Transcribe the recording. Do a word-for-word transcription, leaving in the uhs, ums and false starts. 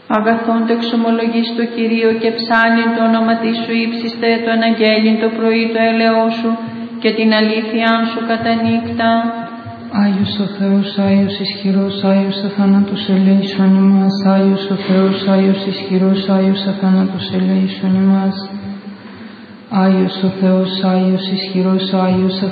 Αγαθόν το εξομολογείς το Κυρίο και ψάλιν το όνομα της σου ύψιστε το αναγγέλιν το πρωί το έλεό σου και την αλήθειάν σου κατά νύχτα. Άγιος ο Θεός, Άγιος ισχυρός, Άγιος αθάνατος ελέησον ημάς. Άγιος ο Θεός, Άγιος ισχυρός, Άγιος αθάνατος ελέησον ημάς. Άγιος ο Θεός, Άγιος ισχυρός, Άγιος